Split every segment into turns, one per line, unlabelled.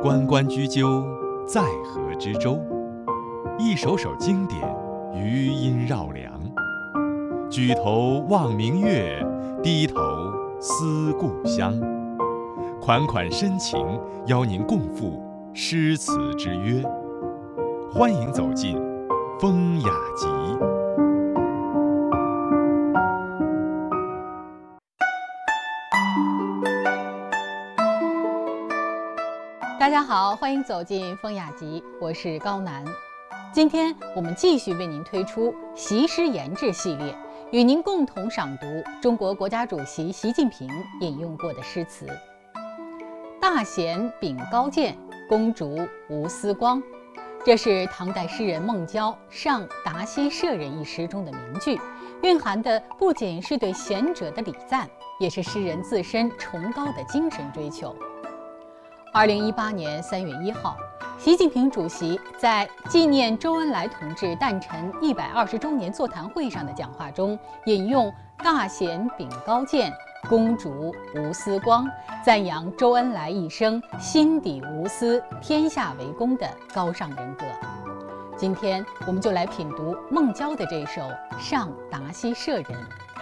关关雎鸠，在河之洲。一首首经典，余音绕梁。举头望明月，低头思故乡。款款深情，邀您共赴诗词之约。欢迎走进风雅集。
大家好，欢迎走进风雅集，我是高楠。今天我们继续为您推出习诗言志系列，与您共同赏读中国国家主席习近平引用过的诗词。大贤秉高见，公主无私光。这是唐代诗人孟郊《上达希舍人》一诗中的名句，蕴含的不仅是对贤者的礼赞，也是诗人自身崇高的精神追求。2018年3月1号，习近平主席在纪念周恩来同志诞辰120周年座谈会上的讲话中，引用“大贤秉高见，公主无私光”，赞扬周恩来一生心底无私、天下为公的高尚人格。今天我们就来品读孟郊的这首《上达希舍人》。《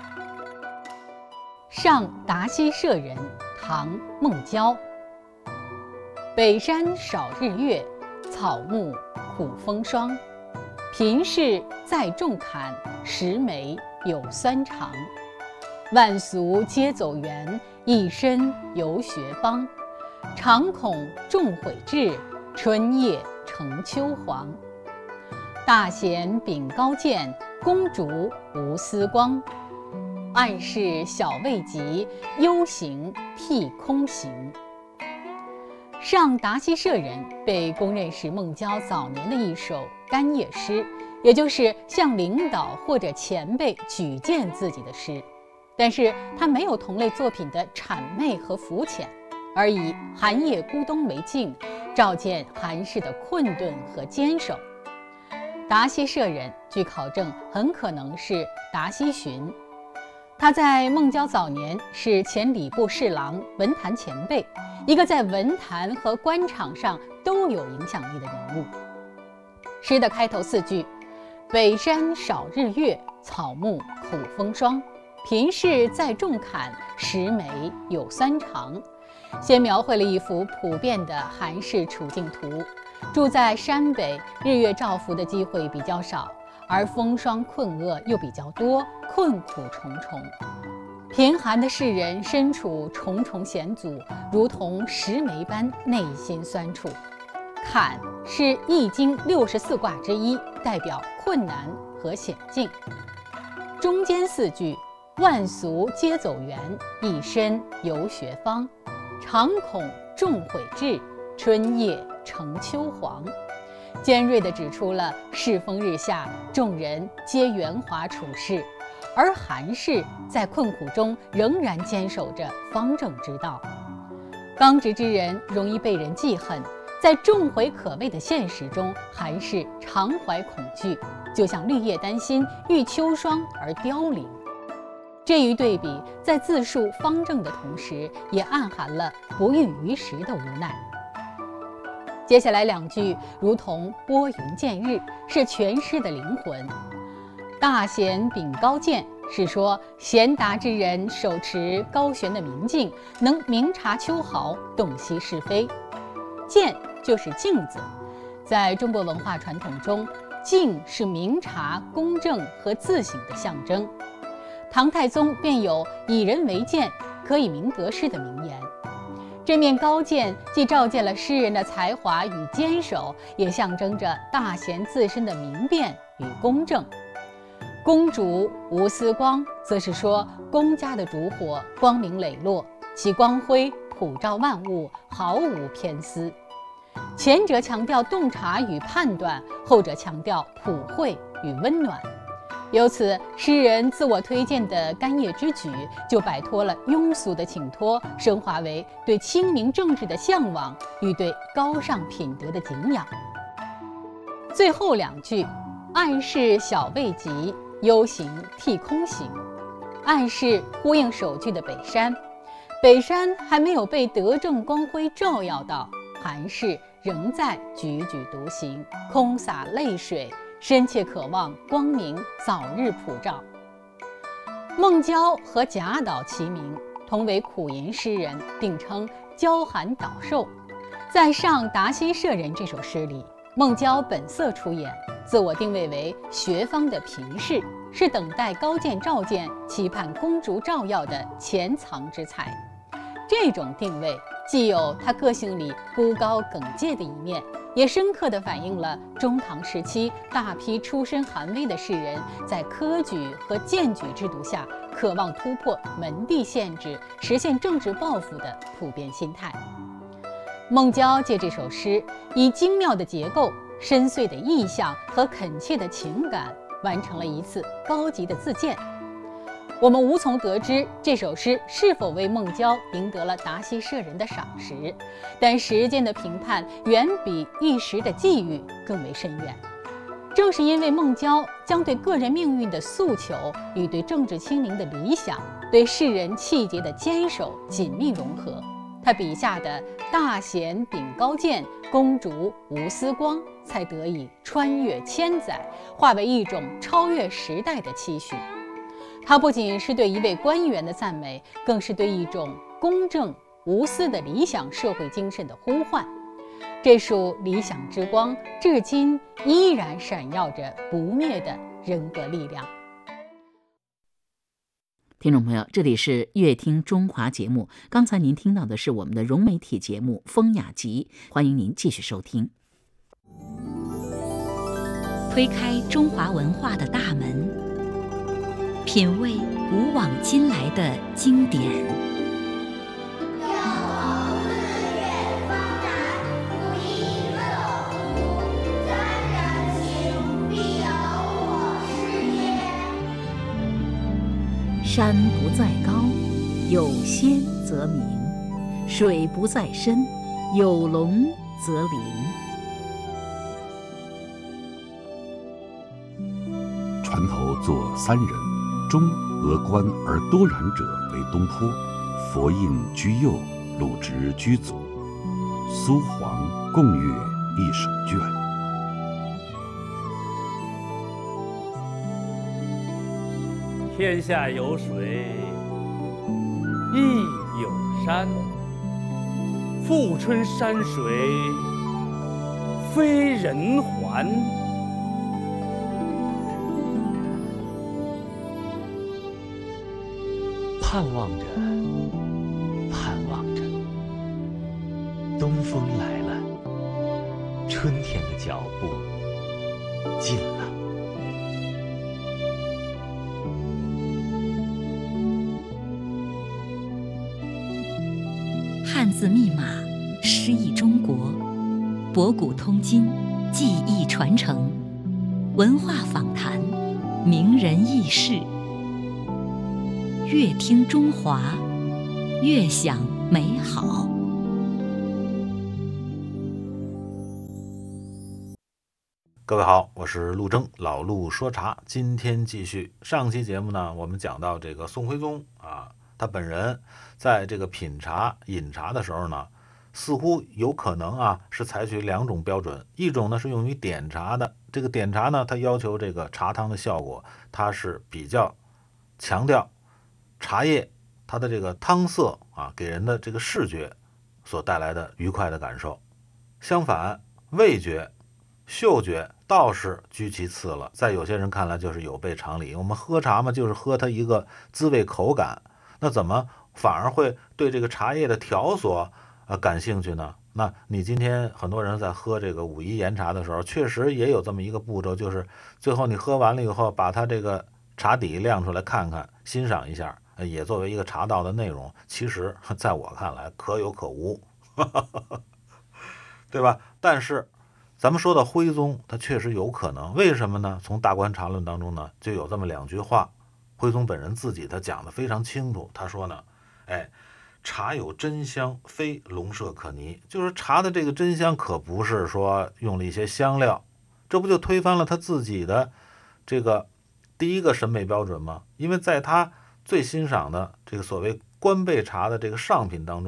上达希舍人》，唐·孟郊。北山少日月，草木苦风霜。贫士载重坎，十枚有酸肠。万俗皆走远，一身游学芳。常恐众悔至，春夜成秋黄。大贤秉高见，公主无私光。暗室小未及，忧行替空行。上达希舍人被公认是孟郊早年的一首干谒诗，也就是向领导或者前辈举荐自己的诗。但是他没有同类作品的谄媚和浮浅，而以寒夜孤冬为镜，照见寒士的困顿和坚守。达希舍人据考证很可能是达希寻，他在孟郊早年是前礼部侍郎、文坛前辈，一个在文坛和官场上都有影响力的人物。诗的开头4句：北山少日月，草木苦风霜。贫士载重坎，十枚有酸肠。先描绘了一幅普遍的寒士处境图。住在山北，日月照拂的机会比较少，而风霜困厄又比较多，困苦重重。贫寒的士人身处重重险阻，如同石梅般内心酸楚。坎是易经64卦之一，代表困难和险境。中间4句：万俗皆走远，一身游学芳。常恐众悔至，春夜成秋黄。尖锐地指出了世风日下，众人皆圆滑处事，而寒士在困苦中仍然坚守着方正之道。刚直之人容易被人记恨，在众悔可畏的现实中，寒士常怀恐惧，就像绿叶担心遇秋霜而凋零。这一对比在自述方正的同时，也暗含了不遇于时的无奈。接下来2句如同拨云见日，是全诗的灵魂。大贤秉高见是说贤达之人手持高悬的明镜，能明察秋毫，洞悉是非。见就是镜子，在中国文化传统中，镜是明察、公正和自省的象征。唐太宗便有以人为鉴，可以明得失的名言。这面高见既照见了诗人的才华与坚守，也象征着大贤自身的明辨与公正。公主无私光，则是说公家的烛火光明磊落，其光辉普照万物，毫无偏私。前者强调洞察与判断，后者强调普惠与温暖。由此，诗人自我推荐的干谒之举就摆脱了庸俗的请托，升华为对清明政治的向往与对高尚品德的敬仰。最后2句：暗室小未及，忧行替空行。暗室呼应首句的北山，北山还没有被德政光辉照耀到， 韩氏仍在踽踽独行，空洒泪水，深切渴望光明早日普照。孟郊和贾岛齐名，同为苦吟诗人，并称郊寒岛寿。在《上达溪舍人》这首诗里，孟郊本色出演，自我定位为学坊的贫士，是等待高见召见、期盼公主照耀的潜藏之才。这种定位既有他个性里孤高耿介的一面，也深刻地反映了中唐时期大批出身寒微的士人在科举和荐举制度下渴望突破门第限制，实现政治抱负的普遍心态。孟郊借这首诗，以精妙的结构、深邃的意象和恳切的情感，完成了一次高级的自荐。我们无从得知这首诗是否为孟郊赢得了达溪舍人的赏识，但时间的评判远比一时的际遇更为深远。正是因为孟郊将对个人命运的诉求与对政治清明的理想、对世人气节的坚守紧密融合，他笔下的大贤秉高见，公主无私光，才得以穿越千载，化为一种超越时代的期许。它不仅是对一位官员的赞美，更是对一种公正无私的理想社会精神的呼唤。这束理想之光，至今依然闪耀着不灭的人格力量。
听众朋友，这里是乐听中华节目，刚才您听到的是我们的融媒体节目《风雅集》，欢迎您继续收听。
推开中华文化的大门，品味古往今来的经典。山不在高，有仙则名；水不在深，有龙则灵。
船头坐三人，中峨冠而多染者为东坡，佛印居右，鲁直居左，苏黄共阅一手卷。
天下有水，亦有山。富春山水，非人还。
盼望着，盼望着，东风来了，春天的脚步近了。
汉字密码，诗意中国，博古通今，技艺传承，文化访谈，名人轶事。乐听中华，乐享美好。
各位好，我是陆征，老陆说茶。今天继续上期节目呢，我们讲到这个宋徽宗啊，他本人在这个品茶饮茶的时候呢，似乎有可能啊是采取两种标准，一种呢是用于点茶的，这个点茶呢，他要求这个茶汤的效果，他是比较强调茶叶它的这个汤色啊，给人的这个视觉所带来的愉快的感受。相反，味觉、嗅觉倒是居其次了，在有些人看来就是有悖常理。我们喝茶嘛，就是喝它一个滋味口感，那怎么反而会对这个茶叶的条索感兴趣呢？那你今天很多人在喝这个武夷岩茶的时候，确实也有这么一个步骤，就是最后你喝完了以后，把它这个茶底亮出来看看，欣赏一下，也作为一个茶道的内容。其实在我看来可有可无对吧？但是咱们说到徽宗，他确实有可能，为什么呢？从《大观茶论》当中呢，就有这么两句话，徽宗本人自己他讲得非常清楚。他说呢，茶有真香，非笼麝可泥，就是茶的这个真香可不是说用了一些香料，这不就推翻了他自己的这个第一个审美标准吗？因为在他最欣赏的这个所谓官贝茶的这个上品当中呢，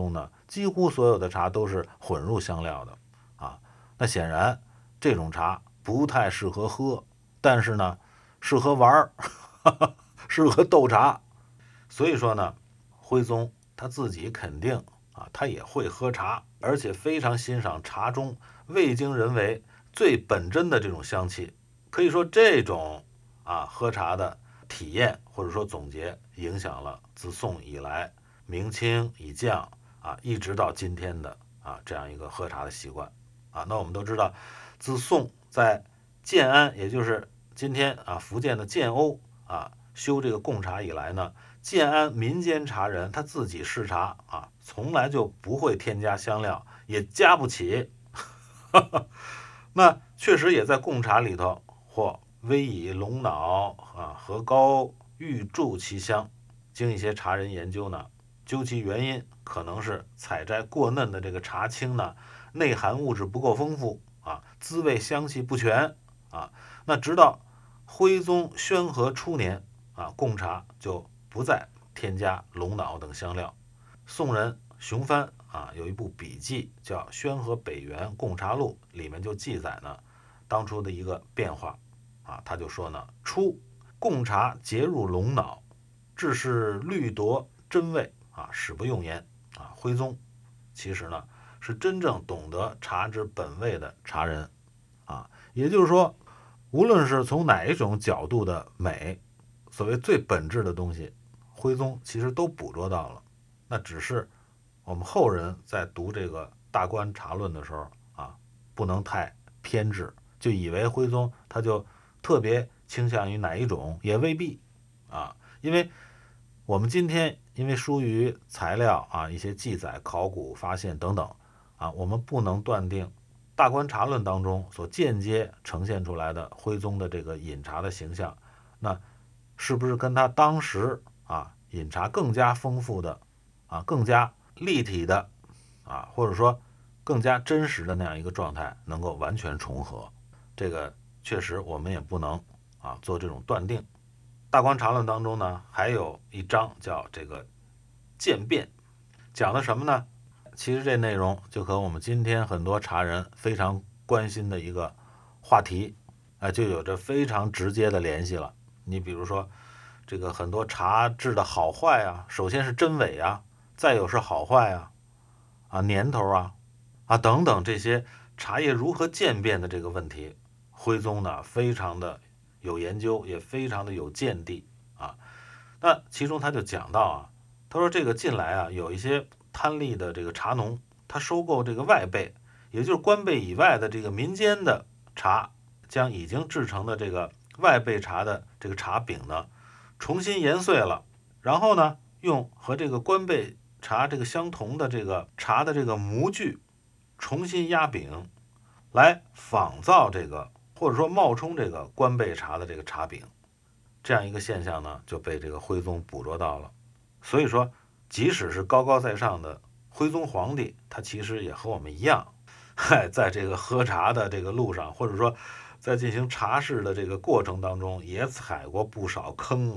几乎所有的茶都是混入香料的啊。那显然这种茶不太适合喝，但是呢，适合玩儿，适合斗茶。所以说呢，徽宗他自己肯定啊，他也会喝茶，而且非常欣赏茶中未经人为最本真的这种香气。可以说这种喝茶的体验或者说总结，影响了自宋以来明清以降一直到今天的这样一个喝茶的习惯那我们都知道，自宋在建安，也就是今天福建的建瓯修这个贡茶以来呢，建安民间茶人他自己试茶从来就不会添加香料，也加不起那确实也在贡茶里头或微以龙脑荷膏预助其香。经一些茶人研究呢，究其原因，可能是采摘过嫩的这个茶青呢，内含物质不够丰富滋味香气不全那直到徽宗宣和初年贡茶就不再添加龙脑等香料。宋人熊藩有一部笔记叫《宣和北元贡茶录》，里面就记载呢当初的一个变化他就说呢，初贡茶结入龙脑，致是虑夺真味使不用言徽宗其实呢是真正懂得茶之本味的茶人也就是说，无论是从哪一种角度的美，所谓最本质的东西，徽宗其实都捕捉到了。那只是我们后人在读这个大观茶论的时候不能太偏执，就以为徽宗他就特别倾向于哪一种，也未必因为我们今天因为疏于材料一些记载、考古发现等等我们不能断定大观茶论当中所间接呈现出来的徽宗的这个饮茶的形象，那是不是跟他当时饮茶更加丰富的更加立体的或者说更加真实的那样一个状态能够完全重合？这个确实我们也不能做这种断定。大观茶论当中呢，还有一章叫这个渐变，讲的什么呢？其实这内容就和我们今天很多茶人非常关心的一个话题就有着非常直接的联系了。你比如说这个很多茶质的好坏首先是真伪再有是好坏年头等等，这些茶叶如何渐变的这个问题，徽宗呢非常的有研究，也非常的有见地那其中他就讲到他说这个近来有一些贪利的这个茶农，他收购这个外备，也就是官备以外的这个民间的茶，将已经制成的这个外备茶的这个茶饼呢重新研碎了，然后呢用和这个官备茶这个相同的这个茶的这个模具重新压饼，来仿造这个或者说冒充这个官备茶的这个茶饼。这样一个现象呢就被这个徽宗捕捉到了。所以说即使是高高在上的徽宗皇帝，他其实也和我们一样在这个喝茶的这个路上，或者说在进行茶事的这个过程当中，也踩过不少坑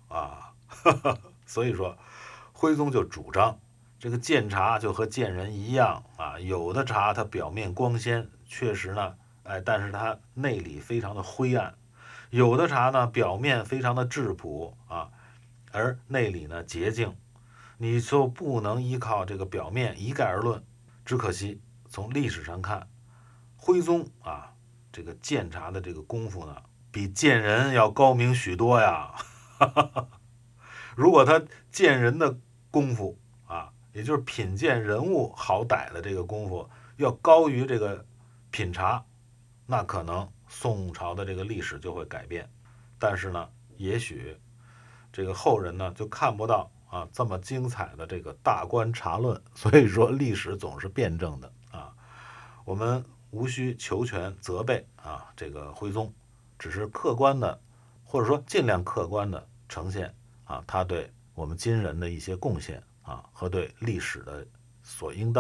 所以说徽宗就主张这个见茶就和见人一样有的茶它表面光鲜，确实呢但是它内里非常的灰暗；有的茶呢表面非常的质朴而内里呢洁净，你就不能依靠这个表面一概而论。只可惜从历史上看，徽宗这个见茶的这个功夫呢比见人要高明许多呀如果他见人的功夫也就是品鉴人物好歹的这个功夫要高于这个品茶，那可能宋朝的这个历史就会改变。但是呢也许这个后人呢就看不到这么精彩的这个大观茶论。所以说历史总是辩证的我们无需求全责备这个徽宗，只是客观的或者说尽量客观的呈现他对我们今人的一些贡献和对历史的所应当